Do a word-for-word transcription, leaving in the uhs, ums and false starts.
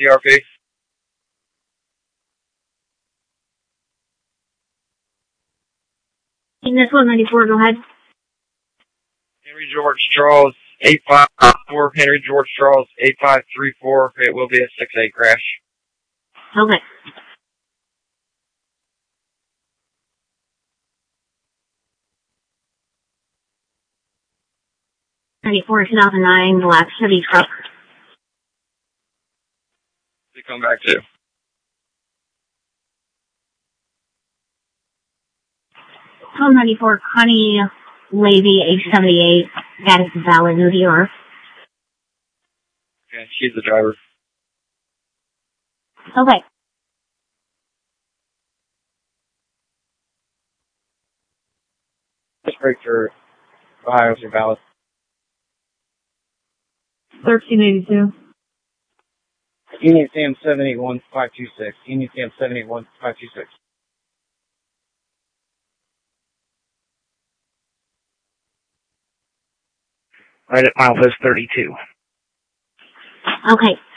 T R P. Ignis one ninety-four, go ahead. Henry George Charles, eight five four, Henry George Charles, eight five three four. It will be a six eight crash. Okay. ninety-four, two thousand nine, black Chevy truck. We come back to. twelve ninety-four, Connie Levy, age seventy-eight, that is valid, New York. Okay, she's the driver. Okay. Just break for Ohio's are valid. thirteen eighty-two. Union Sam seven eight one five two six. Union Sam seven eight one five two six. Right at mile post thirty-two. Okay.